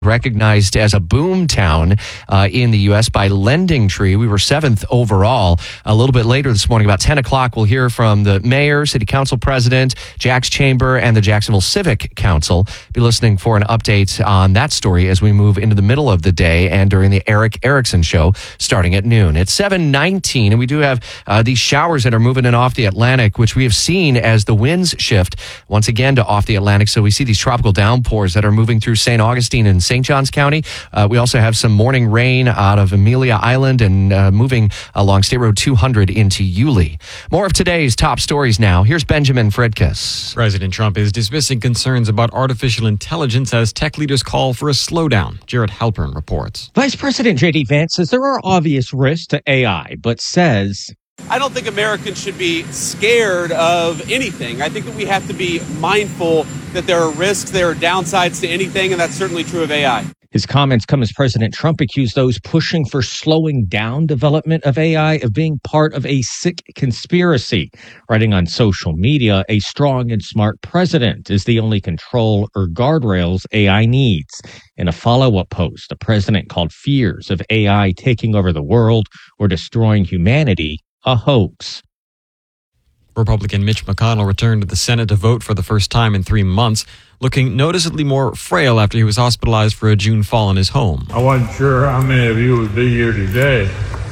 recognized as a boom town in the U.S. by LendingTree. We were 7th overall. A little bit later this morning, about 10 o'clock, we'll hear from the mayor, city council president, Jack's Chamber, and the Jacksonville Civic Council. Be listening for an update on that story as we move into the middle of the day and during the Eric Erickson Show starting at noon. It's 7:19, and we do have these showers that are moving in off the Atlantic, which we have seen as the winds shift once again to off the Atlantic. So we see these tropical downpours that are moving through St. Augustine and St. Johns County. We also have some morning rain out of Amelia Island and moving along State Road 200 into Yulee. More of today's top stories now. Here's Benjamin Fredkis. President Trump is dismissing concerns about artificial intelligence as tech leaders call for a slowdown. Jared Halpern reports. Vice President J.D. Vance says there are obvious risks to AI, but says, I don't think Americans should be scared of anything. I think that we have to be mindful that there are risks, there are downsides to anything, and that's certainly true of AI. His comments come as President Trump accused those pushing for slowing down development of AI of being part of a sick conspiracy. Writing on social media, a strong and smart president is the only control or guardrails AI needs. In a follow-up post, the president called fears of AI taking over the world or destroying humanity a hoax. Republican Mitch McConnell returned to the Senate to vote for the first time in 3 months, looking noticeably more frail after he was hospitalized for a June fall in his home. I wasn't sure how many of you would be here today,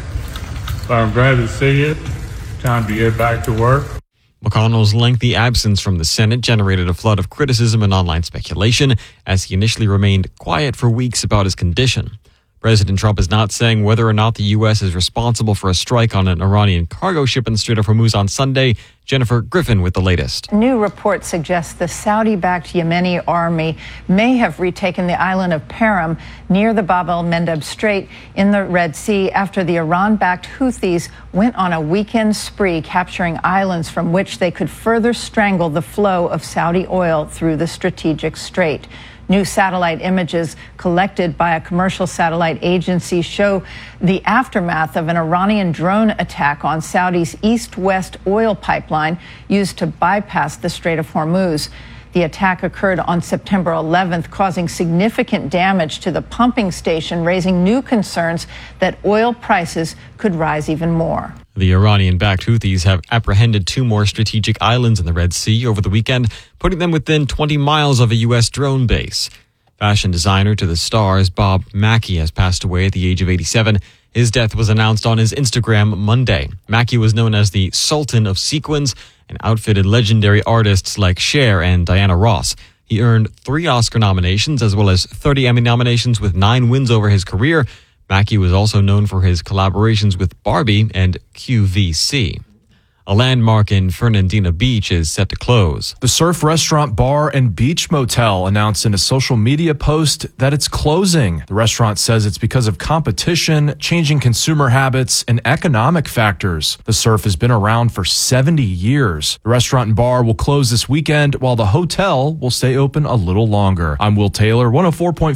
but I'm glad to see you. Time to get back to work. McConnell's lengthy absence from the Senate generated a flood of criticism and online speculation as he initially remained quiet for weeks about his condition. President Trump is not saying whether or not the U.S. is responsible for a strike on an Iranian cargo ship in the Strait of Hormuz on Sunday. Jennifer Griffin with the latest. New reports suggest the Saudi-backed Yemeni army may have retaken the island of Param near the Bab el-Mandeb Strait in the Red Sea after the Iran-backed Houthis went on a weekend spree capturing islands from which they could further strangle the flow of Saudi oil through the strategic strait. New satellite images collected by a commercial satellite agency show the aftermath of an Iranian drone attack on Saudi's east-west oil pipeline used to bypass the Strait of Hormuz. The attack occurred on September 11th, causing significant damage to the pumping station, raising new concerns that oil prices could rise even more. The Iranian-backed Houthis have apprehended 2 more strategic islands in the Red Sea over the weekend, putting them within 20 miles of a U.S. drone base. Fashion designer to the stars Bob Mackie has passed away at the age of 87. His death was announced on his Instagram Monday. Mackie was known as the Sultan of Sequins and outfitted legendary artists like Cher and Diana Ross. He earned 3 Oscar nominations as well as 30 Emmy nominations with 9 wins over his career. Mackie was also known for his collaborations with Barbie and QVC. A landmark in Fernandina Beach is set to close. The Surf Restaurant Bar and Beach Motel announced in a social media post that it's closing. The restaurant says it's because of competition, changing consumer habits, and economic factors. The Surf has been around for 70 years. The restaurant and bar will close this weekend, while the hotel will stay open a little longer. I'm Will Taylor, 104.5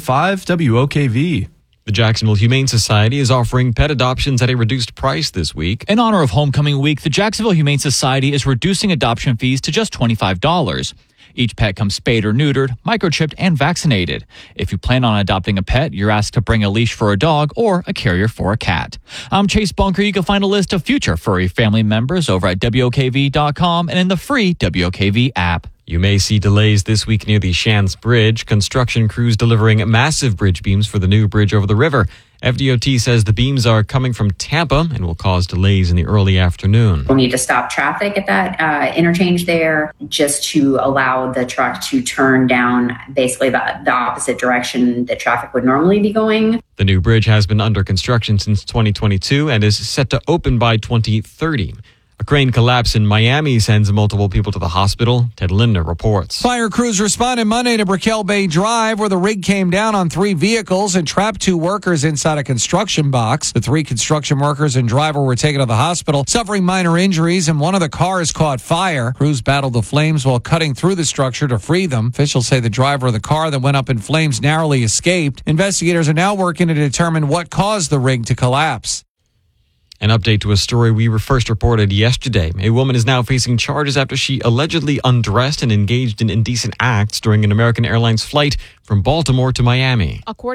WOKV. The Jacksonville Humane Society is offering pet adoptions at a reduced price this week. In honor of Homecoming Week, the Jacksonville Humane Society is reducing adoption fees to just $25. Each pet comes spayed or neutered, microchipped, and vaccinated. If you plan on adopting a pet, you're asked to bring a leash for a dog or a carrier for a cat. I'm Chase Bunker. You can find a list of future furry family members over at WOKV.com and in the free WOKV app. You may see delays this week near the Shands Bridge. Construction crews delivering massive bridge beams for the new bridge over the river. FDOT says the beams are coming from Tampa and will cause delays in the early afternoon. We'll need to stop traffic at that interchange there just to allow the truck to turn down basically the opposite direction that traffic would normally be going. The new bridge has been under construction since 2022 and is set to open by 2030. A crane collapse in Miami sends multiple people to the hospital. Ted Lindner reports. Fire crews responded Monday to Brickell Bay Drive, where the rig came down on 3 vehicles and trapped 2 workers inside a construction box. The 3 construction workers and driver were taken to the hospital, suffering minor injuries, and one of the cars caught fire. Crews battled the flames while cutting through the structure to free them. Officials say the driver of the car that went up in flames narrowly escaped. Investigators are now working to determine what caused the rig to collapse. An update to a story we were first reported yesterday. A woman is now facing charges after she allegedly undressed and engaged in indecent acts during an American Airlines flight from Baltimore to Miami.